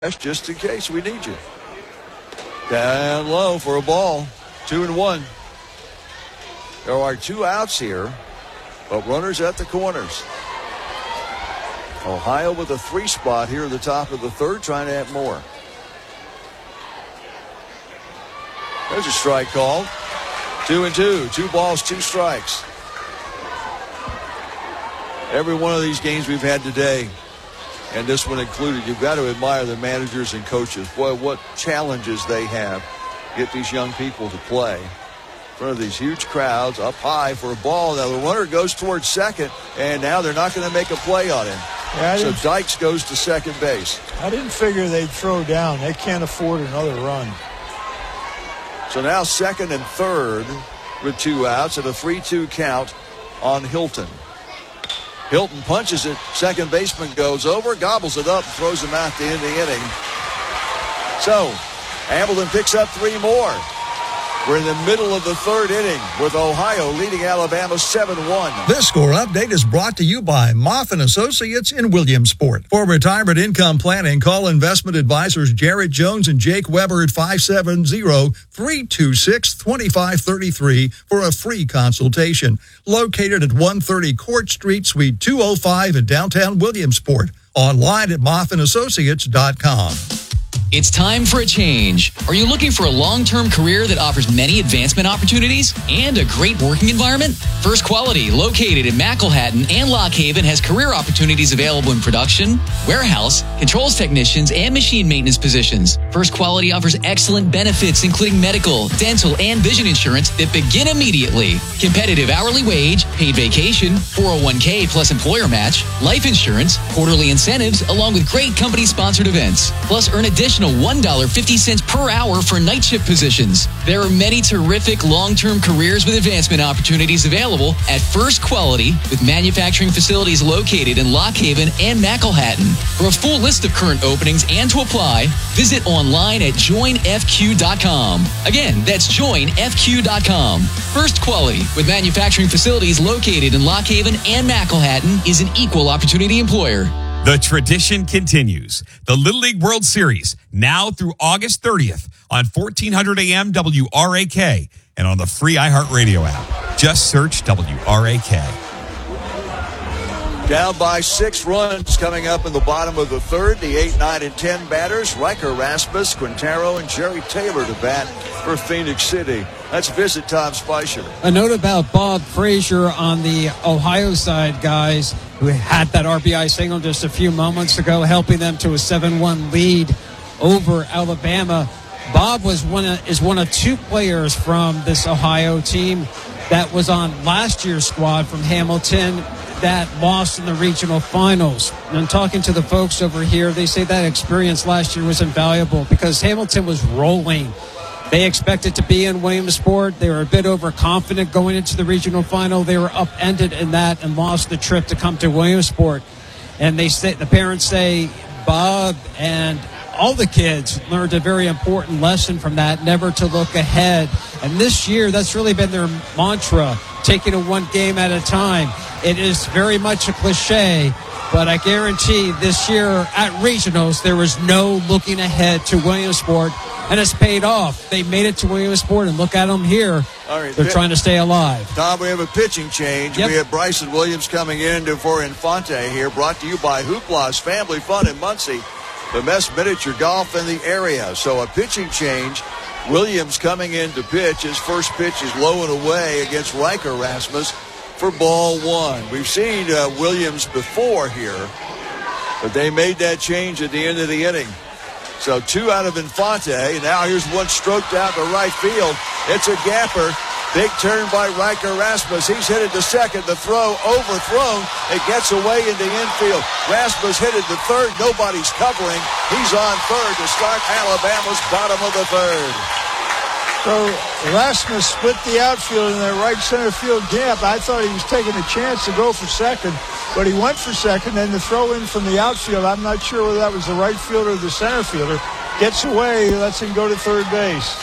just in case we need you. Down low for a ball. 2-1. There are 2 outs here, but runners at the corners. Ohio with a 3 spot here at the top of the third, trying to add more. There's a strike called. 2-2. 2 balls, 2 strikes. Every one of these games we've had today, and this one included, you've got to admire the managers and coaches. Boy, what challenges they have to get these young people to play in front of these huge crowds, up high for a ball. Now the runner goes towards second, and now they're not going to make a play on him. Yeah, so Dykes goes to second base. I didn't figure they'd throw down. They can't afford another run. So now second and third with 2 outs and a 3-2 count on Hilton. Hilton punches it. Second baseman goes over, gobbles it up, throws him out to end the inning. So Hamilton picks up 3 more. We're in the middle of the third inning with Ohio leading Alabama 7-1. This score update is brought to you by Moff & Associates in Williamsport. For retirement income planning, call investment advisors Jarrett Jones and Jake Weber at 570-326-2533 for a free consultation. Located at 130 Court Street, Suite 205 in downtown Williamsport. Online at moffandassociates.com. It's time for a change. Are you looking for a long-term career that offers many advancement opportunities and a great working environment? First Quality, located in McElhatton and Lock Haven, has career opportunities available in production, warehouse, controls technicians, and machine maintenance positions. First Quality offers excellent benefits, including medical, dental, and vision insurance that begin immediately. Competitive hourly wage, paid vacation, 401k plus employer match, life insurance, quarterly incentives, along with great company-sponsored events. Plus, earn additional $1.50 per hour for night shift positions. There are many terrific long-term careers with advancement opportunities available at First Quality, with manufacturing facilities located in Lock Haven and McElhatton. For a full list of current openings and to apply, visit online at joinfq.com. Again, that's joinfq.com. First Quality, with manufacturing facilities located in Lock Haven and McElhatton, is an equal opportunity employer. The tradition continues. The Little League World Series, now through August 30th on 1400 AM WRAK and on the free iHeartRadio app. Just search WRAK. Down by 6 runs coming up in the bottom of the third. The 8, 9, and 10 batters, Riker Rasmus, Quintero, and Jerry Taylor to bat for Phoenix City. Let's visit Tom Spicer. A note about Bob Frazier on the Ohio side, guys, who had that RBI single just a few moments ago, helping them to a 7-1 lead over Alabama. Bob is one of 2 players from this Ohio team that was on last year's squad from Hamilton that lost in the regional finals. And I'm talking to the folks over here. They say that experience last year was invaluable because Hamilton was rolling. They expected to be in Williamsport. They were a bit overconfident going into the regional final. They were upended in that and lost the trip to come to Williamsport. And the parents say Bob and all the kids learned a very important lesson from that, never to look ahead. And this year, that's really been their mantra, taking it one game at a time. It is very much a cliche, but I guarantee this year at regionals, there was no looking ahead to Williamsport, and it's paid off. They made it to Williamsport, and look at them here. All right, they're trying to stay alive. Tom, we have a pitching change. Yep. We have Bryson Williams coming in for Infante here, brought to you by Hoopla's Family Fun in Muncie, the best miniature golf in the area. So a pitching change. Williams coming in to pitch. His first pitch is low and away against Riker Rasmus for ball 1. We've seen Williams before here, but they made that change at the end of the inning. So 2 out of Infante. Now here's one stroked out to right field. It's a gapper. Big turn by Riker Rasmus. He's headed to second. The throw overthrown. It gets away in the infield. Rasmus headed to third. Nobody's covering. He's on third to start Alabama's bottom of the third. So Rasmus split the outfield in that right center field gap. I thought he was taking a chance to go for second, but he went for second. And the throw in from the outfield, I'm not sure whether that was the right fielder or the center fielder, gets away, lets him go to third base.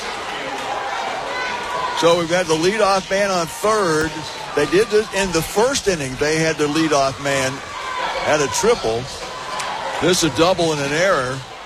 So we've got the leadoff man on third. They did this in the first inning. They had the leadoff man had a triple. This a double and an error.